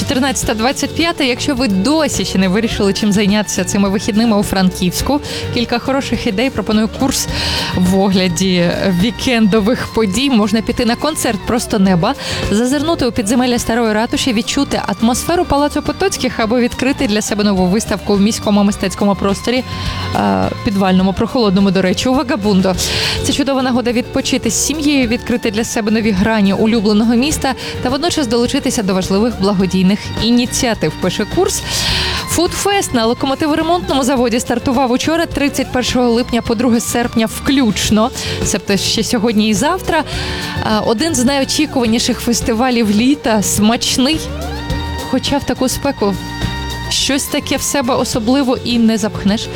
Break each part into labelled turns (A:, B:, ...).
A: 14:25. Якщо ви досі ще не вирішили, чим зайнятися цими вихідними у Франківську, кілька хороших ідей. Пропоную курс в огляді вікендових подій. Можна піти на концерт «Просто неба», зазирнути у підземелля Старої ратуші, відчути атмосферу Палацу Потоцьких або відкрити для себе нову виставку в міському мистецькому просторі, підвальному, прохолодному, до речі, у Вагабундо. Це чудова нагода відпочити з сім'єю, відкрити для себе нові грані улюбленого міста та водночас долучитися до важливих благодійних ініціатив. Перший курс «Фудфест» на локомотиворемонтному заводі стартував учора, 31 липня по 2 серпня включно, себто ще сьогодні і завтра. Один з найочікуваніших фестивалів літа, смачний, хоча в таку спеку щось таке в себе особливо і не запхнеш,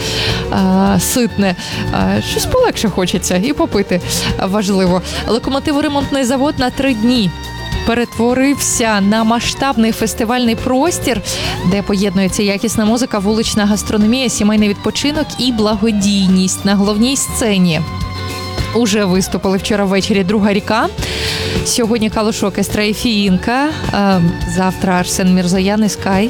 A: ситне. Щось полегше хочеться і попити важливо. Локомотиворемонтний завод на 3 дні перетворився на масштабний фестивальний простір, де поєднується якісна музика, вулична гастрономія, сімейний відпочинок і благодійність. На головній сцені уже виступили вчора ввечері «Друга ріка», сьогодні Калуш Оркестра і Фіїнка, завтра Арсен Мірзоян і Скай.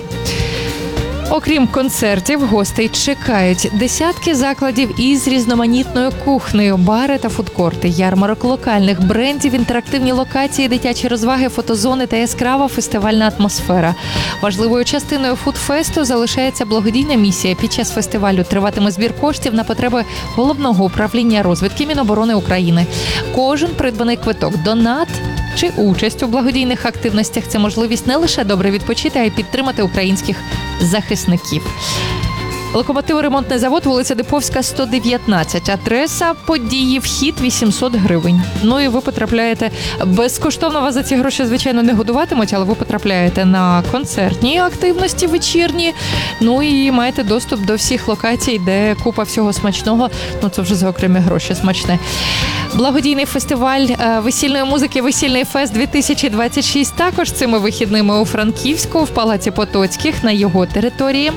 A: Окрім концертів, гостей чекають десятки закладів із різноманітною кухнею, бари та фудкорти, ярмарок локальних брендів, інтерактивні локації, дитячі розваги, фотозони та яскрава фестивальна атмосфера. Важливою частиною фудфесту залишається благодійна місія. Під час фестивалю триватиме збір коштів на потреби Головного управління розвідки Міноборони України. Кожен придбаний квиток, донат чи участь у благодійних активностях – це можливість не лише добре відпочити, а й підтримати українських захисників. Локомотиворемонтний завод, вулиця Диповська, 119. Адреса події, вхід 800 гривень. Ну і ви потрапляєте, безкоштовно вас за ці гроші, звичайно, не годуватимуть, але ви потрапляєте на концертні активності вечірні, ну і маєте доступ до всіх локацій, де купа всього смачного, ну це вже за окремі гроші смачне. Благодійний фестиваль весільної музики «Весільний фест-2026» також цими вихідними у Франківську, в Палаці Потоцьких, на його території.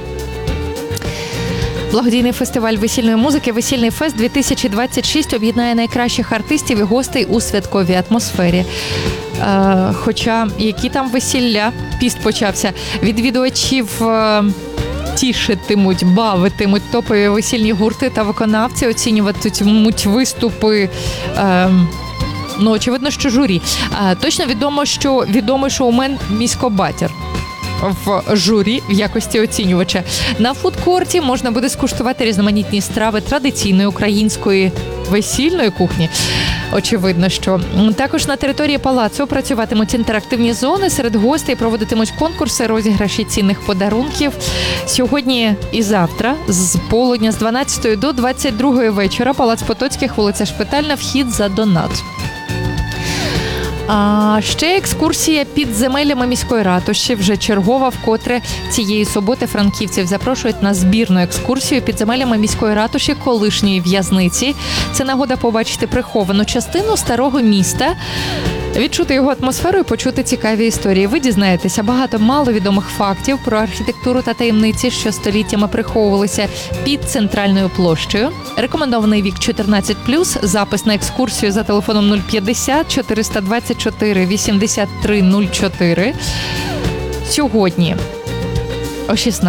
A: Благодійний фестиваль весільної музики «Весільний фест-2026» об'єднає найкращих артистів і гостей у святковій атмосфері. Хоча які там весілля, піст почався, відвідувачів тішитимуть, бавитимуть топові весільні гурти та виконавці, оцінюватимуть виступи, ну, очевидно, що журі. Точно відомо, що відомий шоумен Місько Батір в журі в якості оцінювача. На фудкорті можна буде скуштувати різноманітні страви традиційної української весільної кухні. Очевидно, що також на території палацу працюватимуть інтерактивні зони, серед гостей проводитимуть конкурси, розіграші цінних подарунків. Сьогодні і завтра з полудня з 12 до 22 вечора Палац Потоцьких, вулиця Шпитальна, вхід за донат. А ще екскурсія підземеллями міської ратуші, вже чергова, вкотре цієї суботи франківців запрошують на збірну екскурсію підземеллями міської ратуші, колишньої в'язниці. Це нагода побачити приховану частину старого міста, відчути його атмосферу і почути цікаві історії. Ви дізнаєтеся багато маловідомих фактів про архітектуру та таємниці, що століттями приховувалися під центральною площею. Рекомендований вік 14+, запис на екскурсію за телефоном 050 424 83 04. Сьогодні о 16